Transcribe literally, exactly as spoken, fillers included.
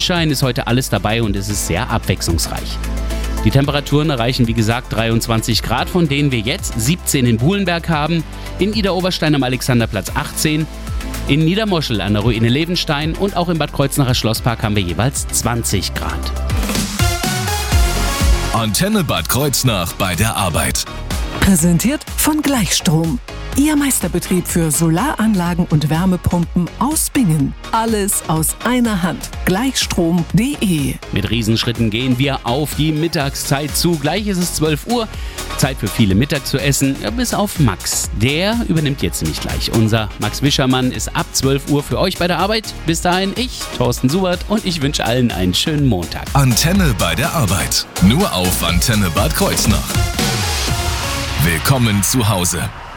Sonnenschein ist heute alles dabei und es ist sehr abwechslungsreich. Die Temperaturen erreichen wie gesagt dreiundzwanzig Grad, von denen wir jetzt siebzehn in Buhlenberg haben, in Idar-Oberstein am Alexanderplatz achtzehn, in Niedermoschel an der Ruine Levenstein und auch im Bad Kreuznacher Schlosspark haben wir jeweils zwanzig Grad. Antenne Bad Kreuznach bei der Arbeit. Präsentiert von Gleichstrom. Ihr Meisterbetrieb für Solaranlagen und Wärmepumpen aus Bingen. Alles aus einer Hand. Gleichstrom punkt de. Mit Riesenschritten gehen wir auf die Mittagszeit zu. Gleich ist es zwölf Uhr. Zeit für viele Mittag zu essen, ja, bis auf Max. Der übernimmt jetzt nämlich gleich. Unser Max Wischermann ist ab zwölf Uhr für euch bei der Arbeit. Bis dahin ich, Thorsten Subert, und ich wünsche allen einen schönen Montag. Antenne bei der Arbeit. Nur auf Antenne Bad Kreuznach. Willkommen zu Hause.